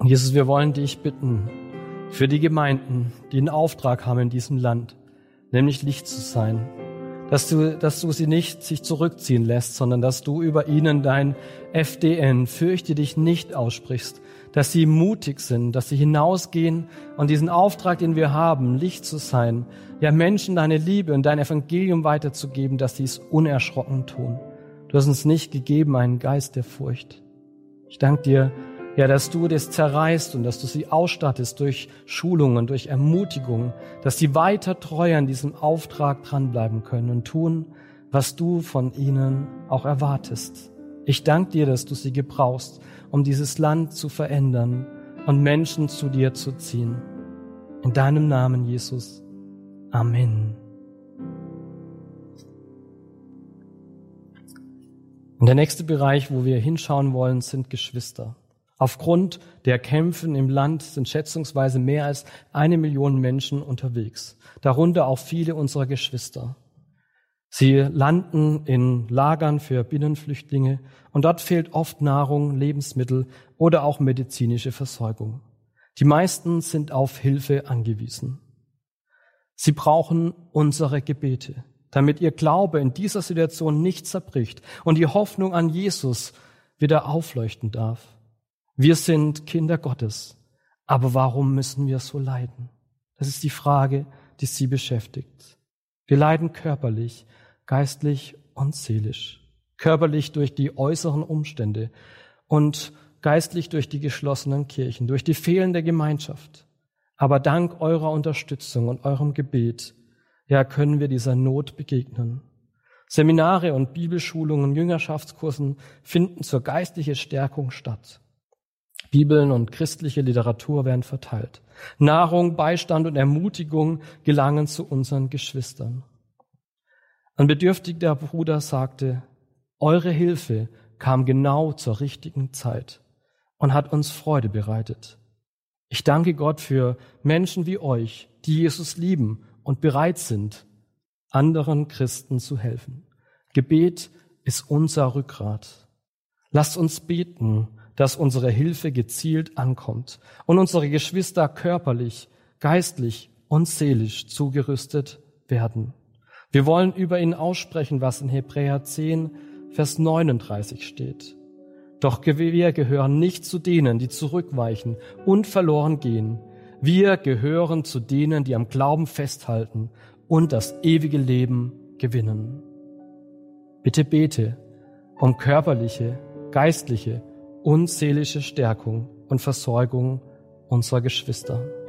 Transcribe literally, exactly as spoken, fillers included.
Jesus, wir wollen dich bitten für die Gemeinden, die einen Auftrag haben in diesem Land, nämlich Licht zu sein, dass du, dass du sie nicht sich zurückziehen lässt, sondern dass du über ihnen dein F D N, fürchte dich nicht, aussprichst, dass sie mutig sind, dass sie hinausgehen und diesen Auftrag, den wir haben, Licht zu sein, ja Menschen deine Liebe und dein Evangelium weiterzugeben, dass sie es unerschrocken tun. Du hast uns nicht gegeben einen Geist der Furcht. Ich danke dir, ja, dass du das zerreißt und dass du sie ausstattest durch Schulungen, durch Ermutigung, dass sie weiter treu an diesem Auftrag dranbleiben können und tun, was du von ihnen auch erwartest. Ich danke dir, dass du sie gebrauchst, um dieses Land zu verändern und Menschen zu dir zu ziehen. In deinem Namen, Jesus. Amen. Und der nächste Bereich, wo wir hinschauen wollen, sind Geschwister. Aufgrund der Kämpfe im Land sind schätzungsweise mehr als eine Million Menschen unterwegs, darunter auch viele unserer Geschwister. Sie landen in Lagern für Binnenflüchtlinge und dort fehlt oft Nahrung, Lebensmittel oder auch medizinische Versorgung. Die meisten sind auf Hilfe angewiesen. Sie brauchen unsere Gebete, damit ihr Glaube in dieser Situation nicht zerbricht und die Hoffnung an Jesus wieder aufleuchten darf. Wir sind Kinder Gottes, aber warum müssen wir so leiden? Das ist die Frage, die sie beschäftigt. Wir leiden körperlich, geistlich und seelisch. Körperlich durch die äußeren Umstände und geistlich durch die geschlossenen Kirchen, durch die fehlende Gemeinschaft. Aber dank eurer Unterstützung und eurem Gebet, ja, können wir dieser Not begegnen. Seminare und Bibelschulungen, Jüngerschaftskursen finden zur geistlichen Stärkung statt. Bibeln und christliche Literatur werden verteilt. Nahrung, Beistand und Ermutigung gelangen zu unseren Geschwistern. Ein bedürftiger Bruder sagte, eure Hilfe kam genau zur richtigen Zeit und hat uns Freude bereitet. Ich danke Gott für Menschen wie euch, die Jesus lieben und bereit sind, anderen Christen zu helfen. Gebet ist unser Rückgrat. Lasst uns beten, dass unsere Hilfe gezielt ankommt und unsere Geschwister körperlich, geistlich und seelisch zugerüstet werden. Wir wollen über ihn aussprechen, was in Hebräer zehn, Vers neununddreißig steht. Doch wir gehören nicht zu denen, die zurückweichen und verloren gehen. Wir gehören zu denen, die am Glauben festhalten und das ewige Leben gewinnen. Bitte bete um körperliche, geistliche und seelische Stärkung und Versorgung unserer Geschwister.